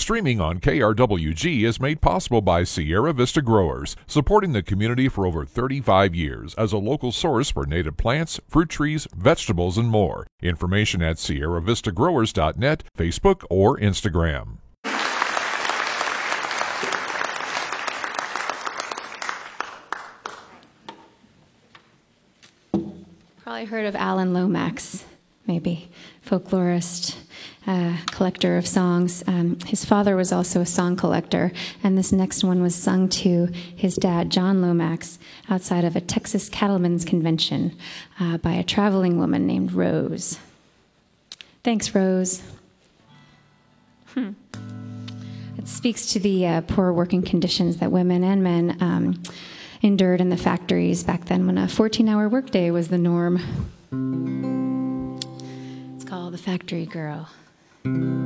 Streaming on KRWG is made possible by Sierra Vista Growers, supporting the community for over 35 years as a local source for native plants, fruit trees, vegetables, and more. Information at sierravistagrowers.net, Facebook, or Instagram. Probably heard of Alan Lomax, maybe, folklorist, collector of songs. His father was also a song collector, and this next one was sung to his dad, John Lomax, outside of a Texas cattlemen's convention by a traveling woman named Rose. Thanks, Rose. It speaks to the poor working conditions that women and men endured in the factories back then when a 14-hour workday was the norm. It's called The Factory Girl.